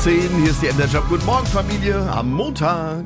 10. Hier ist die MDR Jump. Guten Morgen, Familie, am Montag.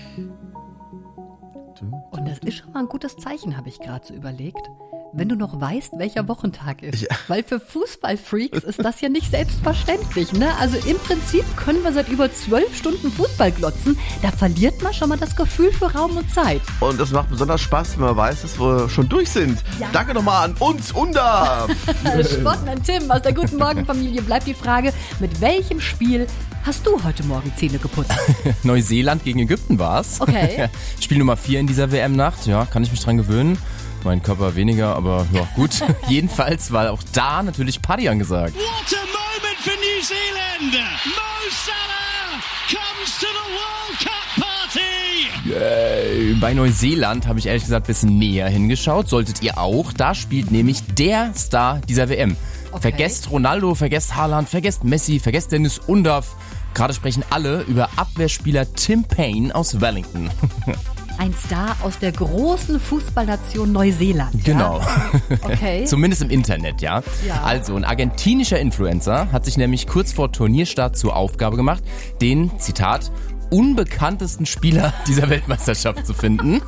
Und das ist schon mal ein gutes Zeichen, habe ich gerade so überlegt. Wenn du noch weißt, welcher Wochentag ist. Ja. Weil für Fußballfreaks ist das ja nicht selbstverständlich, ne? Also im Prinzip können wir seit über 12 Stunden Fußball glotzen. Da verliert man schon mal das Gefühl für Raum und Zeit. Und das macht besonders Spaß, wenn man weiß, dass wir schon durch sind. Ja. Danke nochmal an uns Undarf. Sportmann Tim aus der Guten Morgen Familie. Bleibt die Frage, mit welchem Spiel hast du heute Morgen Zähne geputzt? Neuseeland gegen Ägypten war's. Okay. Spiel Nummer 4 in dieser WM-Nacht. Ja, kann ich mich dran gewöhnen. Mein Körper weniger, aber ja, gut. Jedenfalls war auch da natürlich Party angesagt. What a moment for New Zealand! Mo Salah comes to the World Cup Party! Bei Neuseeland habe ich ehrlich gesagt ein bisschen näher hingeschaut. Solltet ihr auch. Da spielt nämlich der Star dieser WM. Okay. Vergesst Ronaldo, vergesst Haaland, vergesst Messi, vergesst Dennis Undaff. Gerade sprechen alle über Abwehrspieler Tim Payne aus Wellington. Ein Star aus der großen Fußballnation Neuseeland. Genau. Ja? Okay. Zumindest im Internet, ja. Also, ein argentinischer Influencer hat sich nämlich kurz vor Turnierstart zur Aufgabe gemacht, den, Zitat, unbekanntesten Spieler dieser Weltmeisterschaft zu finden.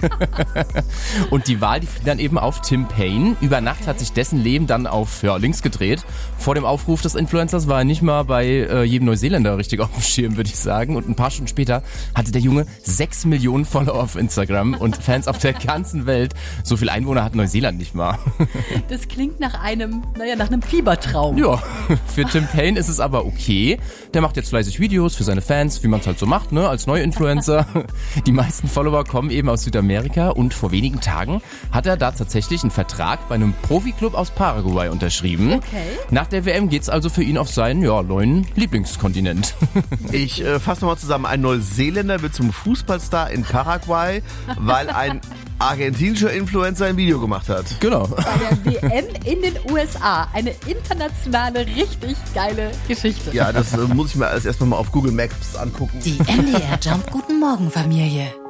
Und die Wahl, die fiel dann eben auf Tim Payne. Über Nacht hat sich dessen Leben dann auf links gedreht. Vor dem Aufruf des Influencers war er nicht mal bei jedem Neuseeländer richtig auf dem Schirm, würde ich sagen. Und ein paar Stunden später hatte der Junge 6 Millionen Follower auf Instagram und Fans auf der ganzen Welt. So viel Einwohner hat Neuseeland nicht mal. Das klingt nach einem Fiebertraum. Ja, für Tim Payne ist es aber okay. Der macht jetzt fleißig Videos für seine Fans, wie man es halt so macht, ne? Als Neuinfluencer. Die meisten Follower kommen eben aus Südamerika und vor wenigen Tagen hat er da tatsächlich einen Vertrag bei einem Profiklub aus Paraguay unterschrieben. Okay. Nach der WM geht's also für ihn auf seinen neuen Lieblingskontinent. Ich fasse nochmal zusammen. Ein Neuseeländer wird zum Fußballstar in Paraguay, weil ein argentinischer Influencer ein Video gemacht hat. Genau. Bei der WM in den USA. Eine internationale, richtig geile Geschichte. Ja, das muss ich mir alles erstmal mal auf Google Maps angucken. Die MDR Jump Guten Morgen Familie.